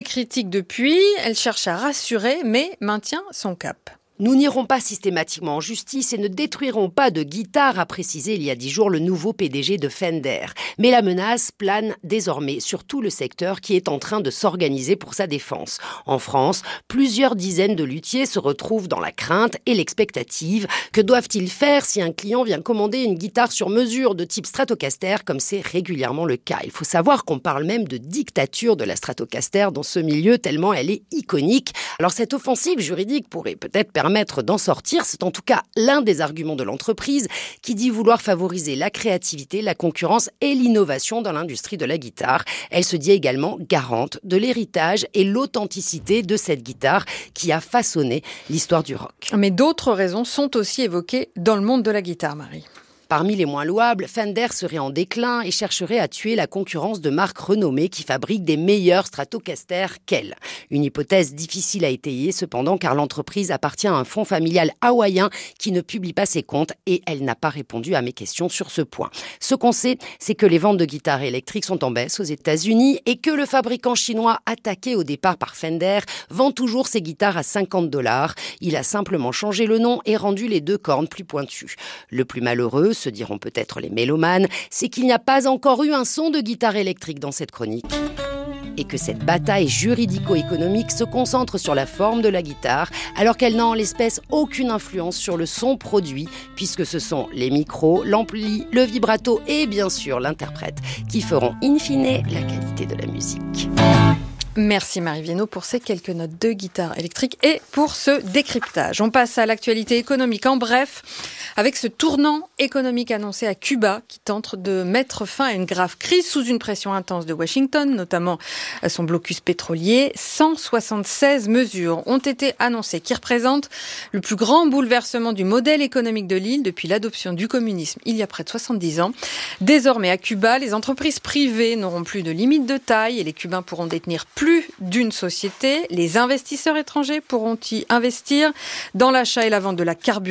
critique depuis. Elle cherche à rassurer, mais maintient son cap. Nous n'irons pas systématiquement en justice et ne détruirons pas de guitare, a précisé il y a 10 jours le nouveau PDG de Fender. Mais la menace plane désormais sur tout le secteur qui est en train de s'organiser pour sa défense. En France, plusieurs dizaines de luthiers se retrouvent dans la crainte et l'expectative. Que doivent-ils faire si un client vient commander une guitare sur mesure de type Stratocaster, comme c'est régulièrement le cas? Il faut savoir qu'on parle même de dictature de la Stratocaster dans ce milieu, tellement elle est iconique. Alors cette offensive juridique pourrait peut-être permettre d'en sortir. C'est en tout cas l'un des arguments de l'entreprise qui dit vouloir favoriser la créativité, la concurrence et l'innovation dans l'industrie de la guitare. Elle se dit également garante de l'héritage et l'authenticité de cette guitare qui a façonné l'histoire du rock. Mais d'autres raisons sont aussi évoquées dans le monde de la guitare, Marie. Parmi les moins louables, Fender serait en déclin et chercherait à tuer la concurrence de marques renommées qui fabriquent des meilleurs Stratocaster qu'elle. Une hypothèse difficile à étayer cependant car l'entreprise appartient à un fonds familial hawaïen qui ne publie pas ses comptes et elle n'a pas répondu à mes questions sur ce point. Ce qu'on sait, c'est que les ventes de guitares électriques sont en baisse aux États-Unis et que le fabricant chinois attaqué au départ par Fender vend toujours ses guitares à $50. Il a simplement changé le nom et rendu les 2 cornes plus pointues. Le plus malheureux, se diront peut-être les mélomanes, c'est qu'il n'y a pas encore eu un son de guitare électrique dans cette chronique. Et que cette bataille juridico-économique se concentre sur la forme de la guitare, alors qu'elle n'a en l'espèce aucune influence sur le son produit, puisque ce sont les micros, l'ampli, le vibrato et bien sûr l'interprète qui feront in fine la qualité de la musique. Merci Marie Viennot pour ces quelques notes de guitare électrique et pour ce décryptage. On passe à l'actualité économique en bref, avec ce tournant économique annoncé à Cuba qui tente de mettre fin à une grave crise sous une pression intense de Washington, notamment son blocus pétrolier. 176 mesures ont été annoncées qui représentent le plus grand bouleversement du modèle économique de l'île depuis l'adoption du communisme il y a près de 70 ans. Désormais à Cuba, les entreprises privées n'auront plus de limite de taille et les Cubains pourront détenir plus d'une société. Les investisseurs étrangers pourront y investir dans l'achat et la vente de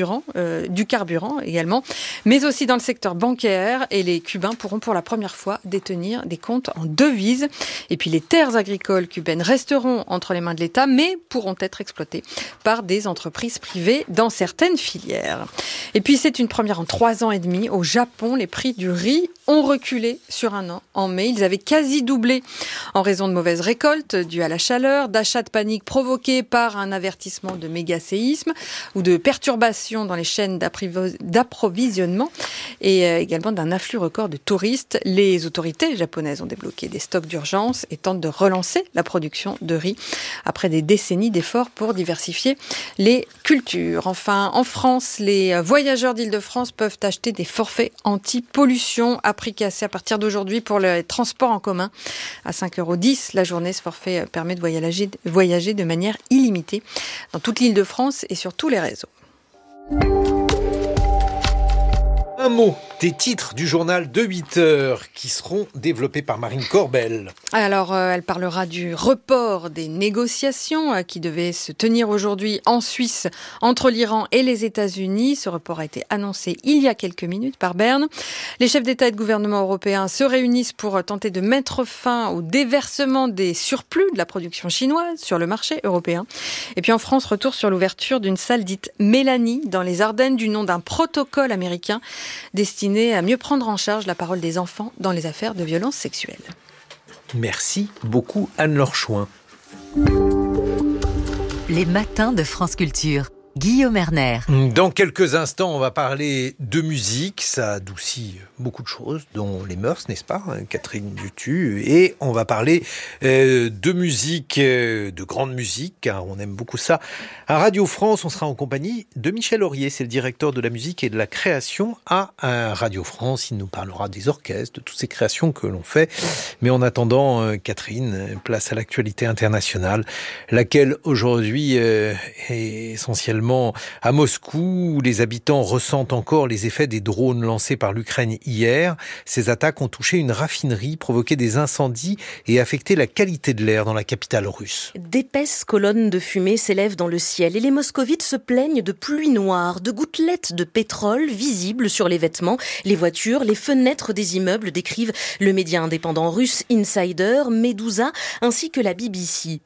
du carburant également, mais aussi dans le secteur bancaire. Et les Cubains pourront pour la première fois détenir des comptes en devises. Et puis les terres agricoles cubaines resteront entre les mains de l'État, mais pourront être exploitées par des entreprises privées dans certaines filières. Et puis c'est une première en 3 ans et demi. Au Japon, les prix du riz ont reculé sur un an. En mai, ils avaient quasi doublé en raison de mauvaises récoltes dues à la chaleur, d'achats de panique provoqués par un avertissement de méga-séisme ou de perturbations dans les chaînes d'approvisionnement et également d'un afflux record de touristes. Les autorités japonaises ont débloqué des stocks d'urgence et tentent de relancer la production de riz après des décennies d'efforts pour diversifier les cultures. Enfin, en France, les voyageurs d'Île-de-France peuvent acheter des forfaits anti-pollution à prix cassé à partir d'aujourd'hui pour les transports en commun à 5,10 € la journée. Ce forfait permet de voyager de manière illimitée dans toute l'Île-de-France et sur tous les réseaux. Un mot des titres du journal de 8 heures qui seront développés par Marine Corbel. Alors, elle parlera du report des négociations qui devaient se tenir aujourd'hui en Suisse entre l'Iran et les États-Unis. Ce report a été annoncé il y a quelques minutes par Berne. Les chefs d'État et de gouvernement européens se réunissent pour tenter de mettre fin au déversement des surplus de la production chinoise sur le marché européen. Et puis en France, retour sur l'ouverture d'une salle dite Mélanie dans les Ardennes du nom d'un protocole américain destiné à mieux prendre en charge la parole des enfants dans les affaires de violences sexuelles. Merci beaucoup Anne-Laure Chouin. Les matins de France Culture. Guillaume Erner. Dans quelques instants, on va parler de musique. Ça adoucit beaucoup de choses, dont les mœurs, n'est-ce pas, Catherine Dutu. Et on va parler de musique, de grande musique, car on aime beaucoup ça. À Radio France, on sera en compagnie de Michel Aurier. C'est le directeur de la musique et de la création à Radio France. Il nous parlera des orchestres, de toutes ces créations que l'on fait. Mais en attendant, Catherine, place à l'actualité internationale, laquelle aujourd'hui est essentiellement à Moscou, où les habitants ressentent encore les effets des drones lancés par l'Ukraine hier. Ces attaques ont touché une raffinerie, provoqué des incendies et affecté la qualité de l'air dans la capitale russe. D'épaisses colonnes de fumée s'élèvent dans le ciel et les moscovites se plaignent de pluie noire, de gouttelettes de pétrole visibles sur les vêtements, les voitures, les fenêtres des immeubles, décrivent le média indépendant russe Insider, Medusa, ainsi que la BBC.